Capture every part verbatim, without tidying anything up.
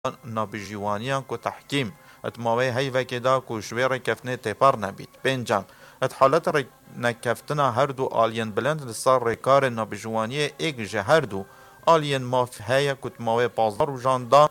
نابجیوانیان کو تحکیم اتماوی هیوه که دا کو شویر کفنه تپار نبید. پنجم ات حالت نکفتنا هر دو آلین بلند لسر ریکار نابجوانی ایک جه هر دو آلین ماف هیا کتماوی پازدار و جاندا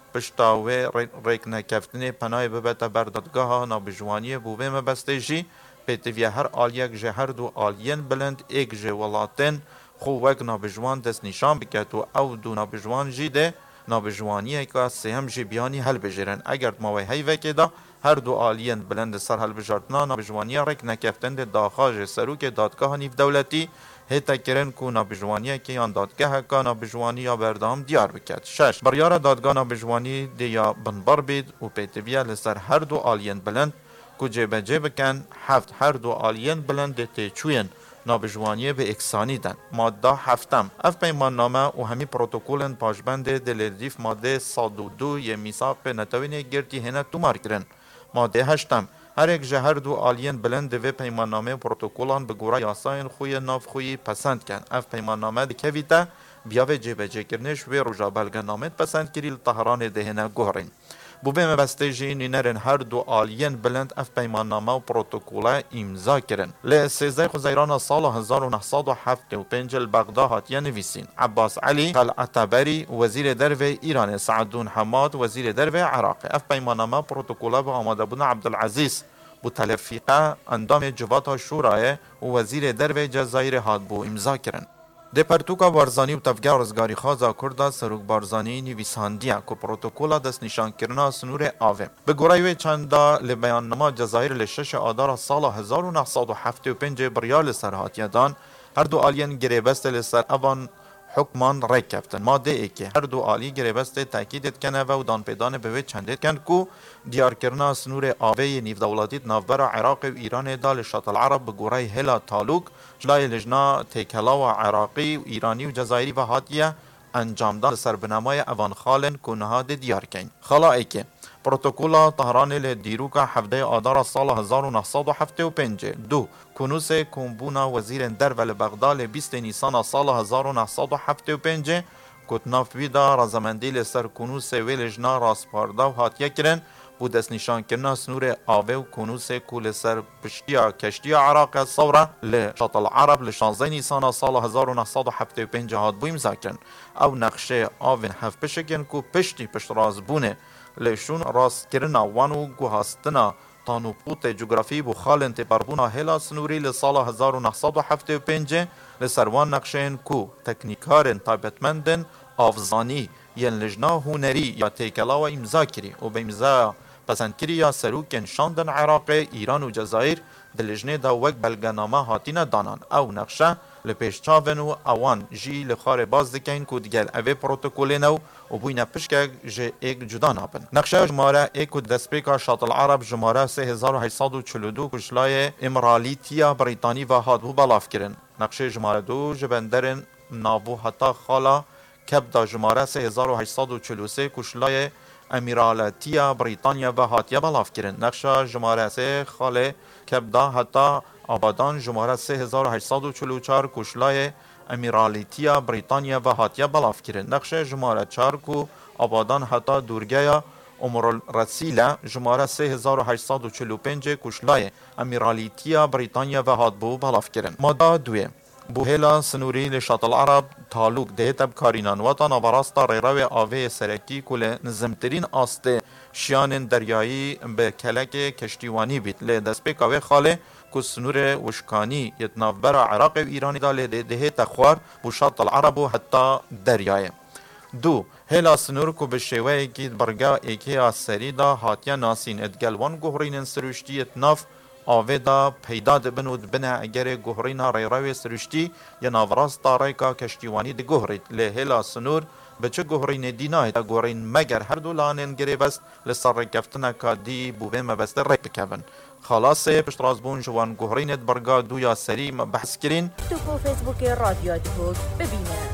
پشتاوی ریک نکفتنه پنای ببتا بردادگاه نابجوانی بوبه مبسته جی پیتوی هر آلیک جه هر دو آلین بلند ایک جه ولاتن خو وک نابجوان دست نشان بکت و او دو نابجوان جی ده نابجوانی که سهم جی بیانی حل بجرن. اگر ماوی هیوه که دا هر دو آلین بلند سر حل بجارتنا نابجوانی رک نکفتن ده داخاج سروک دادگاه نیف دولتی هیتا کرن کو نابجوانی که یان دادگاه که نابجوانی یا بردام دیار بکد. شش بریار دادگاه نابجوانی ده یا بنبر بید و پیتویه لسر هر دو آلین بلند کو جیب جیب کن. هفت هر دو آلین بلند ده تیچوین نابجوانی به اکسانی دن. ماده هفتم اف پیمان نامه و همی پروتوکولن پاشبند دلیردیف ماده صد و دو یه میثاق نتوین گرتی هنه تومار کرن. ماده هشتم هر یک جهر دو آلین بلند و پیمان نامه پروتوکولان به گوره یاساین خوی ناف خوی پسند کن. اف پیمان نامه دکویتا بیاوه جیبه جه کرنش و روژا بلگه نامت پسند کریل تهران دهنه گوهرین. بوبه مبستجی نینرن هر دو آلین بلند اف پیمان نامه و پروتوکوله امضا کرن. ل سیزده خزیران سال هزار و نهصد و هفتاد و پنج البغدا هاتیه نویسین. عباس علی خلعتبری وزیر درو ایران، سعدون حماد وزیر درو عراق. اف پیمان نامه پروتوکوله به آماده بودن عبدالعزیز بوتلفیقه اندام جبهت شورای و وزیر درو جزایر هات بو امضا کرن. ده پرتوکا بارزانی و تفگه رزگاری خوازا کرده سروک بارزانی نویساندیه که پروتوکولا دست نشان کرنا سنور آوه. به گرایوی چنده لبیان نما جزایر لشش آدار سال هزار و نهصد و هفتاد و پنج بریال سرهاتیه دان هر دو آلین گریبست لسر اوان حکمان رک کفتن. ماده ای که هر دو آلی گریبست تاکیدت کنه و دان پیدان به چندت کن کو دیار کرنا سنور آوه نیف دولتیت نافبر عراق و ایران دال شط العرب به گرای هلا تالوک جلای لجنا تیکلا و عراقی و ایرانی و جزایری و هاتیه انجام داد سربنامای اوان خالن که نهاد دیار کن. خلا که پروتوکولا طهران لدیروکا هفده آدار سال هزار و نهصد و هفتاد و پنج. دو کنوس کمبونا وزیر درو لبغداد بیست نیسان سال هزار و نهصد و هفتاد و پنج کتناف ویدا رازمندی لسر کنوس ویلجنا راسپاردا و هاتیه کرن بو دست نشان کرنا سنور آوه و کنوس کول سر پشتیا کشتیا عراق صوره لشط العرب لشانزه نیسان سال هزار و نهصد و هفتاد و پنج هات بو امضا کرن. او نقشه آوین هف پشکن کو پشتی پشت رازبونه لشون راست کرنا وانو گوهاستنا تانو پوت جغرافی بو خالن تبربونا هلا سنوری لسال هزار و نهصد و هفتاد و پنج لسروان نقشین کو تکنیکارن تایبتمندن آفزانی ین لجنا هونری یا تیکلا و امضا کری و به امضا پسند کری یا سروکن شاندن عراق ایران و جزایر دلجنه دا وک بلگنامه هاتین دانان. او نقشه لپیش چاون و اوان جی لخار باز دکین که دیگل اوه پروتوکولی نو و بوین پشکه جه ایک جدا نابن. نقشه جماره ایک و دسپیکا شط العرب جماره سه هزار و هشتصد و چهل و دو کشلای امرالیتیا بریتانی و هاد بو بلاف کرن. نقشه جماره دو جبندرن نابو حتا خالا کبدا جماره سه هزار و هشتصد و چهل و سه کشلای امیرالاتیا بریتانیا و هاتیه بلاف کرن. نقشه جماره سه خاله کبدا حتا آبادان جماره سه هزار و هشتصد و چهل و چهار کشلای امیرالیتیا بریتانیا و هاتیه بلاف کرن. نقشه جماره چهار کو آبادان حتا دورگیا امرالرسیله جماره سه هزار و هشتصد و چهل و پنج کشلای امیرالیتیا بریتانیا و هات بو بلاف کرن. ماده دوی بوهلا سنوری لشط العرب تالوک ده تب کارینان وطن آوراستا ریراوی آوه سرکی کل نزمترین آسته شیان دریایی به کلک کشتیوانی بید لی دسپیک آوه خاله که سنور وشکانی یتنافبر عراق و ایرانی دا لی ده تخوار بو شط العرب و حتی دریایی. دو هلا سنور کو به شیوه گید برگا ایکی آسری دا هاتیا ناسین ادگلوان گوهرین سروشتی اتناف آوه دا پیدا دبن و دبنه اگر گوهرینا ریراوی سرشتی یا ناوراست ریکا کشتیوانی ده گوهرید لهلا سنور بچه گوهرین دینای دا گوهرین مگر هر دو لانین گره بست لسر رکفتنه که دی بوبه مبسته ریک بکبن. خلاصه پشت رازبون جوان گوهرین برگا دو یا سری بحث کرین. تو فیسبوک رادیو دهوک ببینه.